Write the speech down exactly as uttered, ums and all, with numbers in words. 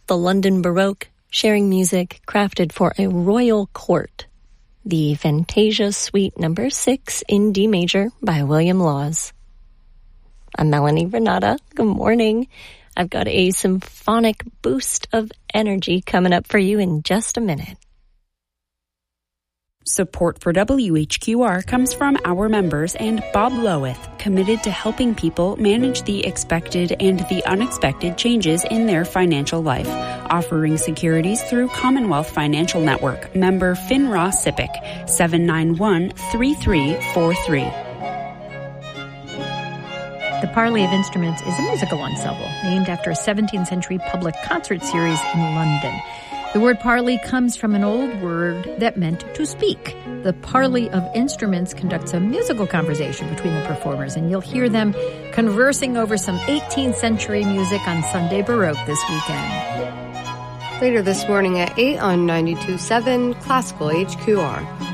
the London Baroque, sharing music crafted for a royal court. The Fantasia Suite Number six in D major by William Laws. I'm Melanie Renata. Good morning. I've got a symphonic boost of energy coming up for you in just a minute. Support for W H Q R comes from our members and Bob Loweth, committed to helping people manage the expected and the unexpected changes in their financial life, offering securities through Commonwealth Financial Network, member FINRA SIPC, seven nine one, three three four three. The Parley of Instruments is a musical ensemble named after a seventeenth century public concert series in London. The word parley comes from an old word that meant to speak. The Parley of Instruments conducts a musical conversation between the performers, and you'll hear them conversing over some eighteenth century music on Sunday Baroque this weekend. Later this morning at eight on ninety-two point seven Classical H Q R.